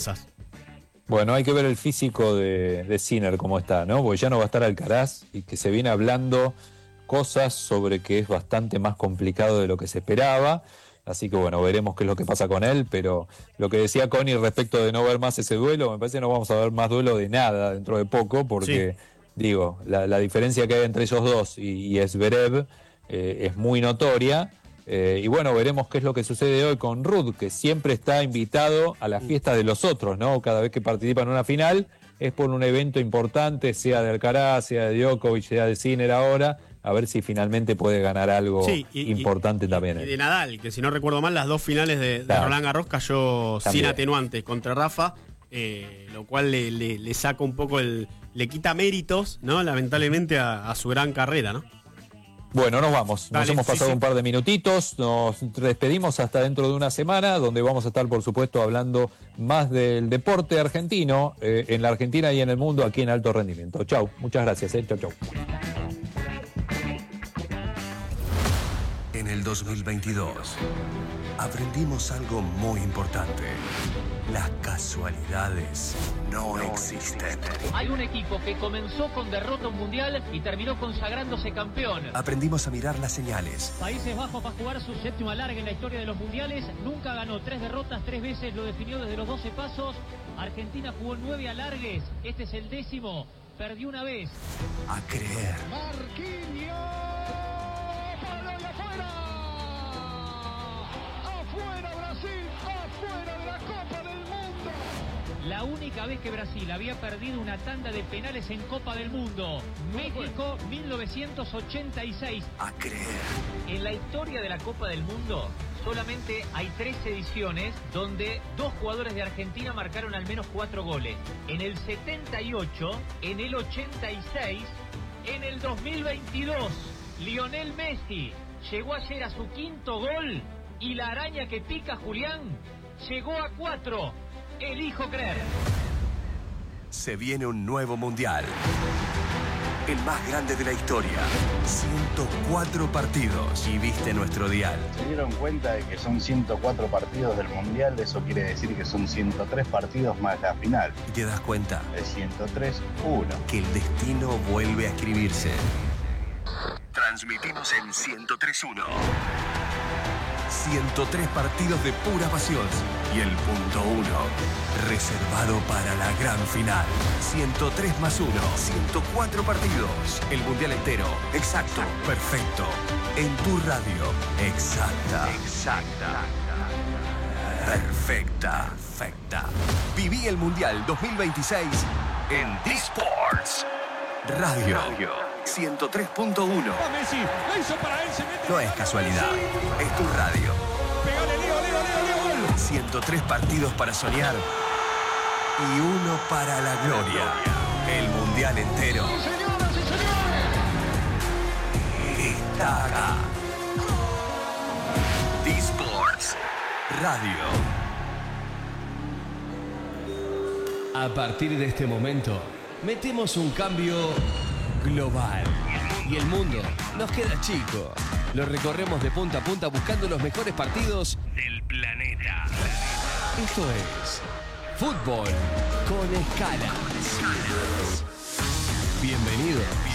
esperanzas. Bueno, hay que ver el físico de Sinner cómo está, ¿no? Porque ya no va a estar Alcaraz y que se viene hablando cosas sobre que es bastante más complicado de lo que se esperaba. Así que bueno, veremos qué es lo que pasa con él, pero lo que decía Connie respecto de no ver más ese duelo, me parece que no vamos a ver más duelo de nada dentro de poco, porque digo, la diferencia que hay entre ellos dos y Zverev es muy notoria. Y bueno, veremos qué es lo que sucede hoy con Ruud, que siempre está invitado a las fiestas de los otros, ¿no? Cada vez que participa en una final es por un evento importante, sea de Alcaraz, sea de Djokovic, sea de Sinner ahora, a ver si finalmente puede ganar algo importante también. Y de Nadal, que si no recuerdo mal, las dos finales de Roland Garros cayó sin atenuantes contra Rafa, lo cual le saca un poco le quita méritos, ¿no? Lamentablemente a su gran carrera, ¿no? Bueno, nos vamos. Nos hemos pasado un par de minutitos. Nos despedimos hasta dentro de una semana, donde vamos a estar, por supuesto, hablando más del deporte argentino, en la Argentina y en el mundo, aquí en Alto Rendimiento. Chau, muchas gracias. Chau. En el 2022 aprendimos algo muy importante. Las casualidades no existen. Hay un equipo que comenzó con derrota mundial y terminó consagrándose campeón. Aprendimos a mirar las señales. Países Bajos va a jugar su séptimo alargue en la historia de los mundiales. Nunca ganó 3 derrotas, 3 veces lo definió desde los 12 pasos. Argentina jugó 9 alargues. Este es el 10º. Perdió una vez. A creer. Marquinhos. ¡Palo y afuera! ¡Afuera Brasil! ¡Afuera de la Copa del Mundo! La única vez que Brasil había perdido una tanda de penales en Copa del Mundo. México, 1986. A creer. En la historia de la Copa del Mundo, solamente hay 3 ediciones donde 2 jugadores de Argentina marcaron al menos 4 goles. En el 78, en el 86, en el 2022. Lionel Messi llegó ayer a su 5º gol y la araña que pica Julián llegó a 4. Elijo creer. Se viene un nuevo mundial. El más grande de la historia. 104 partidos. Y viste nuestro dial. Se dieron cuenta de que son 104 partidos del mundial. Eso quiere decir que son 103 partidos más la final. Y te das cuenta. Es 103-1. Que el destino vuelve a escribirse. Transmitimos en 103.1. 103 partidos de pura pasión. Y el punto 1, reservado para la gran final. 103 más 1, 104 partidos. El mundial entero, exacto, perfecto. En tu radio, exacta. Perfecta. Viví el mundial 2026 en D-Sports Radio 103.1. No es casualidad, es tu radio. Pegale, Leo. 103 partidos para soñar y 1 para la gloria. El mundial entero está acá. D-Sports Radio. A partir de este momento, metemos un cambio global. Y el mundo nos queda chico. Lo recorremos de punta a punta buscando los mejores partidos del planeta. Esto es Fútbol con Escalas. Bienvenido